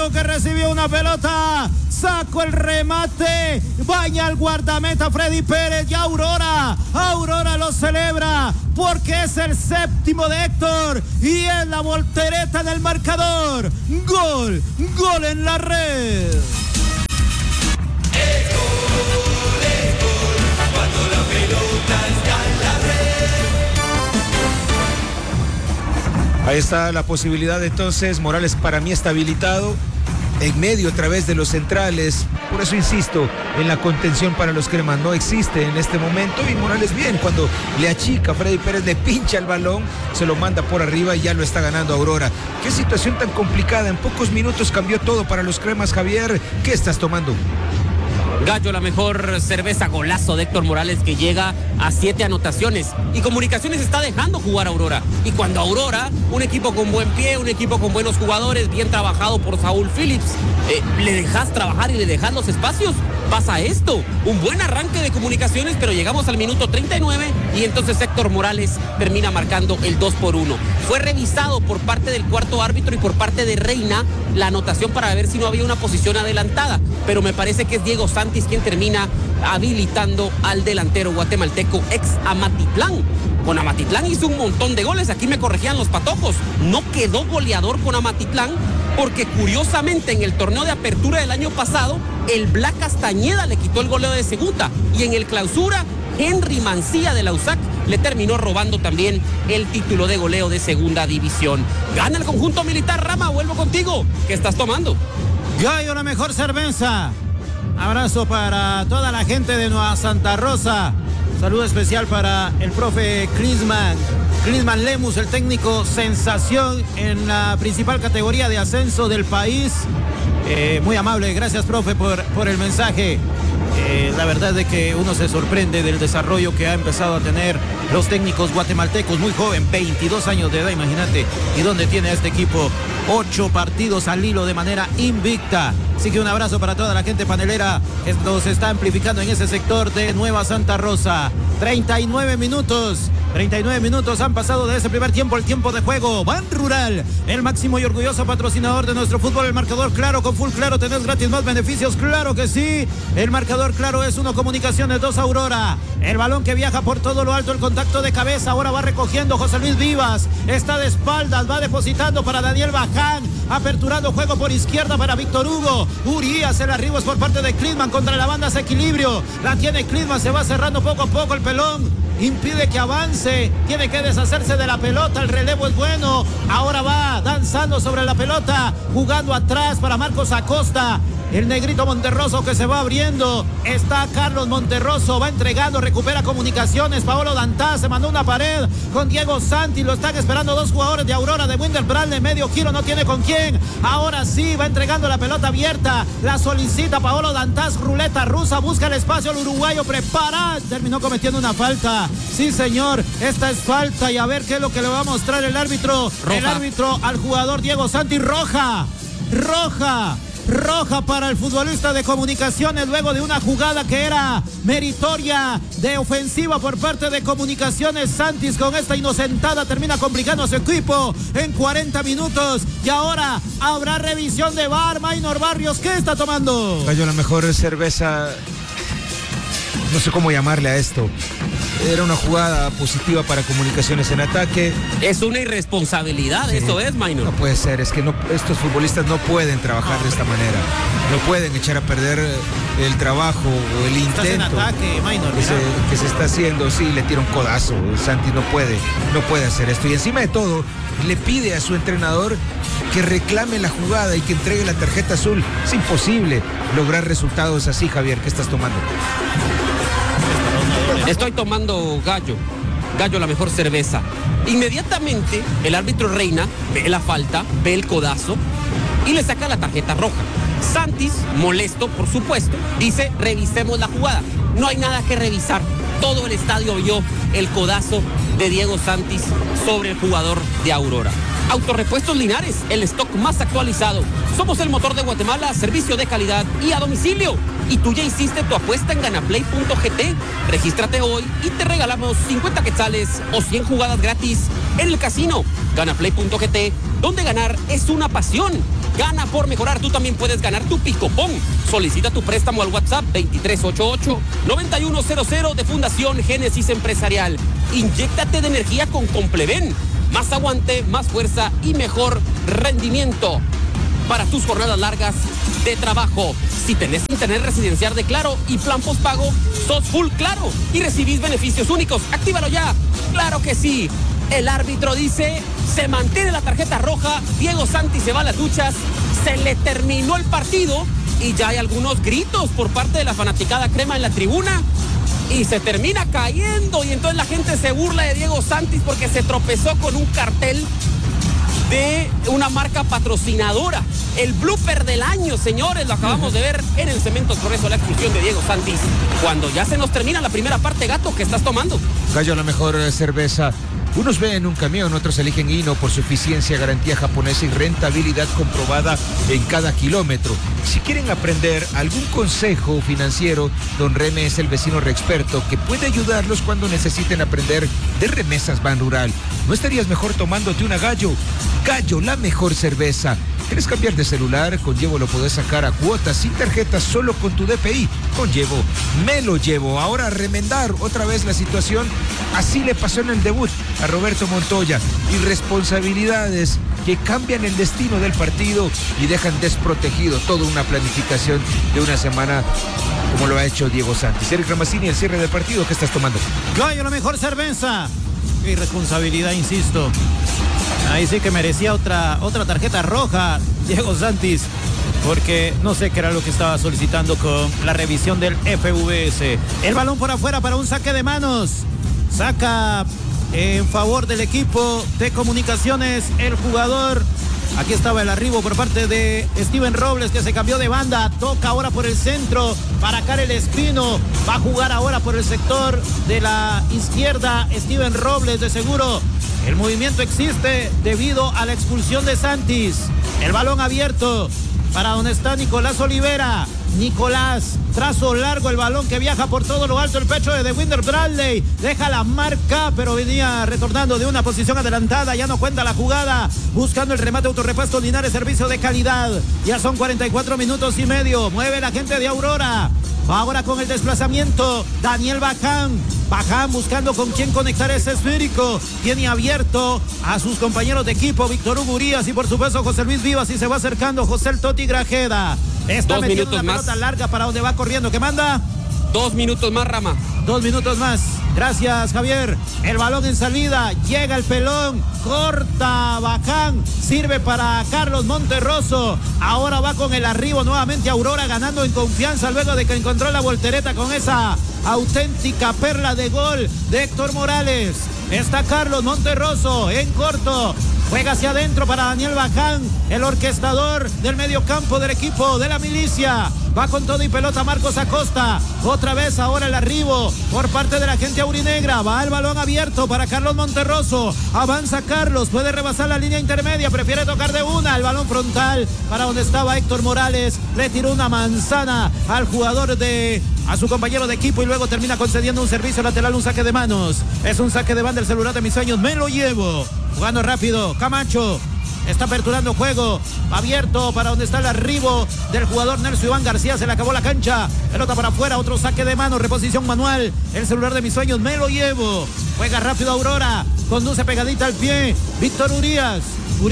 Diego que recibió una pelota, sacó el remate, baña al guardameta Freddy Pérez y Aurora lo celebra porque es el séptimo de Héctor y es la voltereta del marcador. Gol en la red. Es gol, cuando la pelota está en la red. Ahí está la posibilidad entonces. Morales para mí está habilitado en medio a través de los centrales. Por eso insisto en la contención para los cremas. No existe en este momento y Morales bien. Cuando le achica, Freddy Pérez le pincha el balón, se lo manda por arriba y ya lo está ganando Aurora. Qué situación tan complicada. En pocos minutos cambió todo para los cremas. Javier, ¿qué estás tomando? Gallo, la mejor cerveza, golazo de Héctor Morales que llega a 7 anotaciones. Y Comunicaciones está dejando jugar a Aurora. Y cuando Aurora, un equipo con buen pie, un equipo con buenos jugadores, bien trabajado por Saúl Phillips, le dejas trabajar y le dejas los espacios, pasa esto. Un buen arranque de Comunicaciones, pero llegamos al minuto 39 y entonces Héctor Morales termina marcando el 2-1. Fue revisado por parte del cuarto árbitro y por parte de Reina la anotación para ver si no había una posición adelantada, pero me parece que es Diego Santis quien termina habilitando al delantero guatemalteco ex Amatitlán. Con Amatitlán hizo un montón de goles, aquí me corregían los patojos, no quedó goleador con Amatitlán, porque curiosamente en el torneo de apertura del año pasado, el Black Castañeda le quitó el goleo de segunda, y en el clausura, Henry Mancilla de la USAC le terminó robando también el título de goleo de segunda división. Gana el conjunto militar. Rama, vuelvo contigo. ¿Qué estás tomando? Gallo, la mejor cerveza. Abrazo para toda la gente de Nueva Santa Rosa. Saludo especial para el profe Clisman Lemus, el técnico sensación en la principal categoría de ascenso del país. Muy amable, gracias profe por el mensaje. La verdad es que uno se sorprende del desarrollo que ha empezado a tener los técnicos guatemaltecos, muy joven, 22 años de edad, imagínate, y dónde tiene a este equipo 8 partidos al hilo de manera invicta. Así que un abrazo para toda la gente panelera que nos está amplificando en ese sector de Nueva Santa Rosa. 39 minutos han pasado de ese primer tiempo, el tiempo de juego. Ban Rural, el máximo y orgulloso patrocinador de nuestro fútbol. El marcador claro, con Full Claro tenés gratis más beneficios, claro que sí. El marcador claro es 1 Comunicaciones, 2 Aurora. El balón que viaja por todo lo alto, el contacto de cabeza, ahora va recogiendo José Luis Vivas, está de espaldas, va depositando para Daniel Baján, aperturando juego por izquierda para Víctor Hugo. Urias, el arribo es por parte de Clisman, contra la banda ese equilibrio, la tiene Clisman, se va cerrando poco a poco el pelón, impide que avance, tiene que deshacerse de la pelota, el relevo es bueno, ahora va danzando sobre la pelota, jugando atrás para Marcos Acosta, el negrito Monterroso que se va abriendo, está Carlos Monterroso, va entregando, recupera Comunicaciones, Paolo Dantá se mandó una pared con Diego Santi, lo están esperando 2 jugadores de Aurora, de Winterbrand, de medio giro, no tiene con quién, ahora sí, va entregando la pelota abierta, la solicita Paolo Dantás, ruleta rusa, busca el espacio, el uruguayo prepara, terminó cometiendo una falta, sí señor, esta es falta y a ver qué es lo que le va a mostrar el árbitro, roja. El árbitro al jugador Diego Santi, roja para el futbolista de Comunicaciones luego de una jugada que era meritoria de ofensiva por parte de Comunicaciones. Santis con esta inocentada termina complicando a su equipo en 40 minutos y ahora habrá revisión de VAR. Maynor Barrios, ¿qué está tomando? Gallo, la mejor cerveza, no sé cómo llamarle a esto. Era una jugada positiva para Comunicaciones en ataque. Es una irresponsabilidad, sí. Eso es, Maynor. No puede ser, es que no, estos futbolistas no pueden trabajar de esta manera. No pueden echar a perder el trabajo o el intento. Estás en ataque, Maynor, que se está haciendo. Sí, le tira un codazo. Santi no puede hacer esto. Y encima de todo, le pide a su entrenador que reclame la jugada y que entregue la tarjeta azul. Es imposible lograr resultados así, Javier. ¿Qué estás tomando? Estoy tomando Gallo, la mejor cerveza. Inmediatamente el árbitro Reina ve la falta, ve el codazo y le saca la tarjeta roja. Santis, molesto por supuesto, dice revisemos la jugada. No hay nada que revisar. Todo el estadio vio el codazo de Diego Santis sobre el jugador de Aurora. Autorepuestos Linares, el stock más actualizado. Somos el motor de Guatemala, servicio de calidad y a domicilio. Y tú ya hiciste tu apuesta en ganaplay.gt. Regístrate hoy y te regalamos 50 quetzales o 100 jugadas gratis en el casino. Ganaplay.gt, donde ganar es una pasión. Gana por mejorar. Tú también puedes ganar tu Picopón. Solicita tu préstamo al WhatsApp 2388-9100 de Fundación Génesis Empresarial. Inyéctate de energía con Compleven. Más aguante, más fuerza y mejor rendimiento para tus jornadas largas de trabajo. Si tenés internet residencial de Claro y plan postpago, sos full Claro y recibís beneficios únicos. ¡Actívalo ya! ¡Claro que sí! El árbitro dice, se mantiene la tarjeta roja, Diego Santi se va a las duchas, se le terminó el partido y ya hay algunos gritos por parte de la fanaticada crema en la tribuna. Y se termina cayendo y entonces la gente se burla de Diego Santis porque se tropezó con un cartel de una marca patrocinadora. El blooper del año, señores, lo acabamos de ver en el Cemento Progreso, la expulsión de Diego Santis. Cuando ya se nos termina la primera parte, Gato, ¿qué estás tomando? Gallo, la mejor cerveza. Unos ven un camión, otros eligen Hino por su eficiencia, garantía japonesa y rentabilidad comprobada en cada kilómetro. Si quieren aprender algún consejo financiero, Don Reme es el vecino reexperto que puede ayudarlos cuando necesiten aprender de remesas Ban Rural. ¿No estarías mejor tomándote una Gallo? Gallo, la mejor cerveza. ¿Quieres cambiar de celular? Con Llevo lo podés sacar a cuotas sin tarjeta, solo con tu DPI. Con Llevo, me lo llevo. Ahora a remendar otra vez la situación. Así le pasó en el debut a Roberto Montoya. Irresponsabilidades que cambian el destino del partido y dejan desprotegido toda una planificación de una semana como lo ha hecho Diego Santis. Eric Ramazzini, el cierre del partido, ¿qué estás tomando? Gallo, la mejor cerveza. Irresponsabilidad, insisto. Ahí sí que merecía otra tarjeta roja, Diego Santis, porque no sé qué era lo que estaba solicitando con la revisión del FVS. El balón por afuera para un saque de manos. Saca en favor del equipo de Comunicaciones el jugador. Aquí estaba el arribo por parte de Steven Robles, que se cambió de banda. Toca ahora por el centro para Karel Espino. Va a jugar ahora por el sector de la izquierda Steven Robles. De seguro el movimiento existe debido a la expulsión de Santis. El balón abierto para donde está Nicolás Olivera. Nicolás, trazo largo, el balón que viaja por todo lo alto, el pecho de Winder Bradley, deja la marca, pero venía retornando de una posición adelantada, ya no cuenta la jugada, buscando el remate autorrepuesto Linares, servicio de calidad. Ya son 44 minutos y medio, mueve la gente de Aurora. Ahora con el desplazamiento, Daniel Baján buscando con quién conectar ese esférico. Tiene abierto a sus compañeros de equipo, Víctor Hugo Urias y por supuesto José Luis Vivas, y se va acercando José el Toti Grajeda. Está metiendo una pelota larga para donde va corriendo. ¿Qué manda? 2 minutos más, Rama. 2 minutos más. Gracias, Javier. El balón en salida. Llega el pelón. Corta Baján. Sirve para Carlos Monterroso. Ahora va con el arribo nuevamente Aurora, ganando en confianza luego de que encontró la voltereta con esa auténtica perla de gol de Héctor Morales. Está Carlos Monterroso en corto. Juega hacia adentro para Daniel Baján, el orquestador del mediocampo del equipo de la milicia. Va con todo y pelota Marcos Acosta. Otra vez ahora el arribo por parte de la gente aurinegra. Va el balón abierto para Carlos Monterroso. Avanza Carlos, puede rebasar la línea intermedia. Prefiere tocar de una. El balón frontal para donde estaba Héctor Morales. Le tiró una manzana al jugador a su compañero de equipo y luego termina concediendo un servicio lateral, un saque de manos. Es un saque de banda, el celular de mis sueños. Me lo llevo. Jugando rápido, Camacho. Está aperturando juego, abierto para donde está el arribo del jugador Nelson Iván García. Se le acabó la cancha, pelota para afuera, otro saque de mano, reposición manual. El celular de mis sueños, me lo llevo. Juega rápido Aurora, conduce pegadita al pie Víctor Urias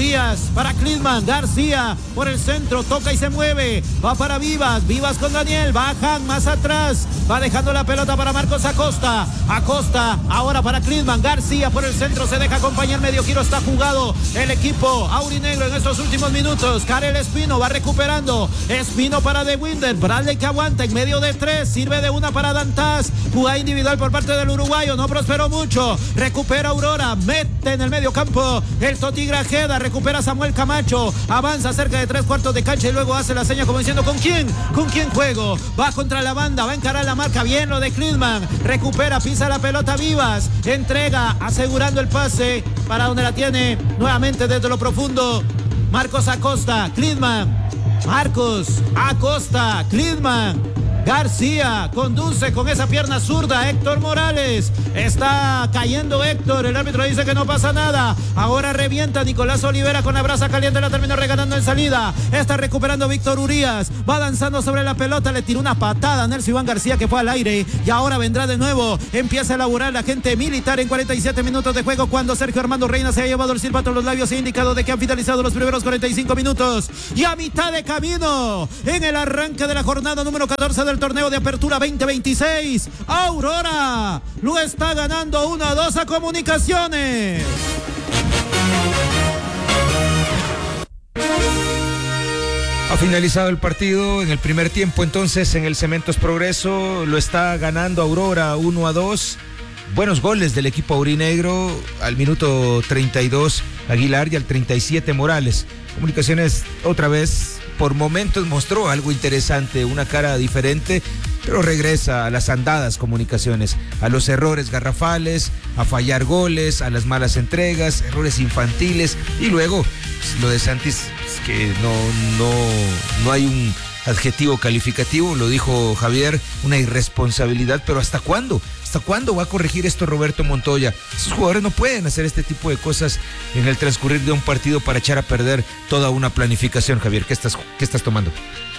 para Klinsmann, García por el centro, toca y se mueve, va para Vivas con Daniel, Bajan más atrás, va dejando la pelota para Marcos Acosta ahora para Klinsmann, García por el centro, se deja acompañar, medio giro está jugado el equipo aurinegro en estos últimos minutos. Karel Espino va recuperando, Espino para De Winder, Bradley que aguanta en medio de 3, sirve de una para Dantas, jugada individual por parte del uruguayo, no prosperó mucho, recupera Aurora, mete en el medio campo el Toti Grajeda, recupera Samuel Camacho, avanza cerca de 3/4 de cancha y luego hace la seña como diciendo ¿con quién juego? Va contra la banda, va a encarar la marca, bien lo de Klinsmann, recupera, pisa la pelota Vivas, entrega, asegurando el pase para donde la tiene nuevamente desde lo profundo Marcos Acosta, Klinsmann, Marcos Acosta, Klinsmann, García conduce con esa pierna zurda. Héctor Morales. Está cayendo Héctor. El árbitro dice que no pasa nada. Ahora revienta Nicolás Olivera con la brasa caliente. La terminó regalando en salida. Está recuperando Víctor Urías. Va danzando sobre la pelota. Le tiró una patada a Nelson Iván García que fue al aire. Y ahora vendrá de nuevo. Empieza a elaborar la gente militar en 47 minutos de juego cuando Sergio Armando Reina se ha llevado el silbato a los labios e ha indicado de que han finalizado los primeros 45 minutos. Y a mitad de camino, en el arranque de la jornada número 14 del torneo de apertura 2026, Aurora lo está ganando 1-2 a Comunicaciones. Ha finalizado el partido en el primer tiempo, entonces en el Cementos Progreso lo está ganando Aurora 1-2. Buenos goles del equipo aurinegro al minuto 32 Aguilar y al 37 Morales. Comunicaciones otra vez por momentos mostró algo interesante, una cara diferente, pero regresa a las andadas Comunicaciones, a los errores garrafales, a fallar goles, a las malas entregas, errores infantiles y luego pues, lo de Santis, que no hay un adjetivo calificativo, lo dijo Javier, una irresponsabilidad, pero ¿hasta cuándo? ¿Hasta cuándo va a corregir esto Roberto Montoya? Esos jugadores no pueden hacer este tipo de cosas en el transcurrir de un partido para echar a perder toda una planificación. Javier, ¿qué estás tomando?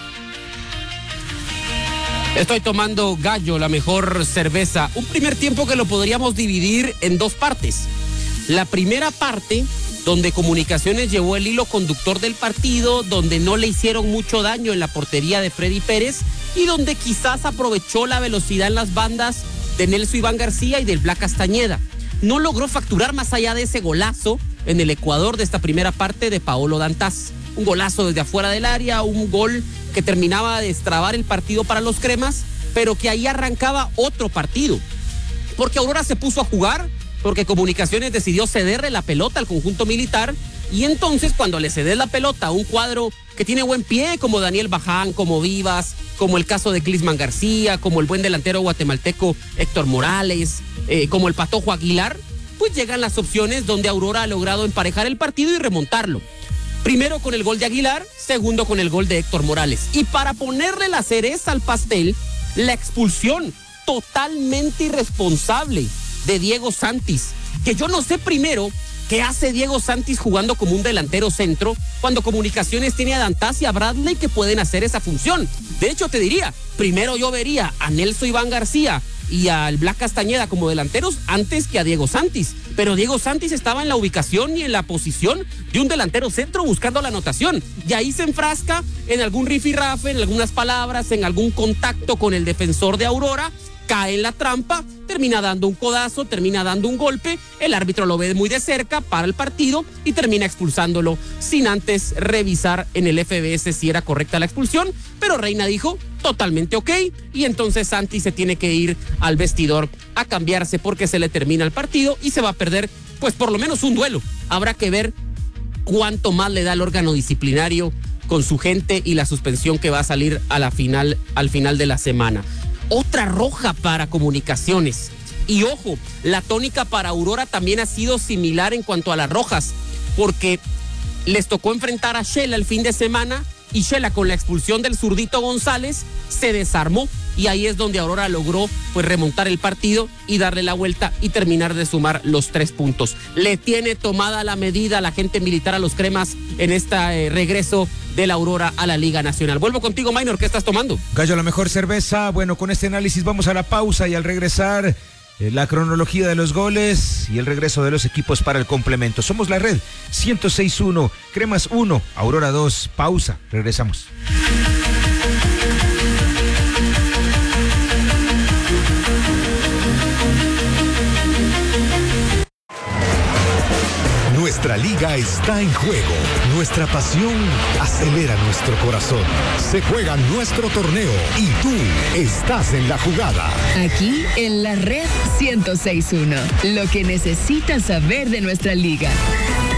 Estoy tomando Gallo, la mejor cerveza. Un primer tiempo que lo podríamos dividir en dos partes. La primera parte, donde Comunicaciones llevó el hilo conductor del partido, donde no le hicieron mucho daño en la portería de Freddy Pérez y donde quizás aprovechó la velocidad en las bandas de Nelson Iván García y del Black Castañeda. No logró facturar más allá de ese golazo en el Ecuador de esta primera parte de Paolo Dantas. Un golazo desde afuera del área, un gol que terminaba de destrabar el partido para los cremas, pero que ahí arrancaba otro partido. Porque Aurora se puso a jugar, porque Comunicaciones decidió cederle la pelota al conjunto militar, y entonces cuando le cedes la pelota a un cuadro que tiene buen pie, como Daniel Baján, como Vivas, como el caso de Clisman García, como el buen delantero guatemalteco Héctor Morales, como el Patojo Aguilar, pues llegan las opciones donde Aurora ha logrado emparejar el partido y remontarlo. Primero con el gol de Aguilar, segundo con el gol de Héctor Morales. Y para ponerle la cereza al pastel, la expulsión totalmente irresponsable de Diego Santis, que yo no sé primero qué hace Diego Santis jugando como un delantero centro cuando Comunicaciones tiene a Dantas y a Bradley que pueden hacer esa función. De hecho, te diría, primero yo vería a Nelson Iván García y al Black Castañeda como delanteros antes que a Diego Santis, pero Diego Santis estaba en la ubicación y en la posición de un delantero centro buscando la anotación, y ahí se enfrasca en algún rifirrafe, en algunas palabras, en algún contacto con el defensor de Aurora, cae en la trampa, termina dando un codazo, termina dando un golpe, el árbitro lo ve muy de cerca, para el partido y termina expulsándolo sin antes revisar en el FBS si era correcta la expulsión, pero Reina dijo totalmente ok, y entonces Santi se tiene que ir al vestidor a cambiarse porque se le termina el partido y se va a perder pues por lo menos un duelo. Habrá que ver cuánto más le da el órgano disciplinario con su gente y la suspensión que va a salir a la final, al final de la semana. Otra roja para Comunicaciones. Y ojo, la tónica para Aurora también ha sido similar en cuanto a las rojas, porque les tocó enfrentar a Shela el fin de semana y Shela, con la expulsión del zurdito González, se desarmó, y ahí es donde Aurora logró pues remontar el partido y darle la vuelta y terminar de sumar los 3 puntos. Le tiene tomada la medida la gente militar a los cremas en este regreso de la Aurora a la Liga Nacional. Vuelvo contigo, Minor, ¿qué estás tomando? Gallo, la mejor cerveza. Bueno, con este análisis vamos a la pausa y al regresar la cronología de los goles y el regreso de los equipos para el complemento. Somos la red 106.1, Cremas 1, Aurora 2. Pausa, regresamos. Nuestra liga está en juego. Nuestra pasión acelera nuestro corazón. Se juega nuestro torneo y tú estás en la jugada. Aquí en la red 106.1. Lo que necesitas saber de nuestra liga.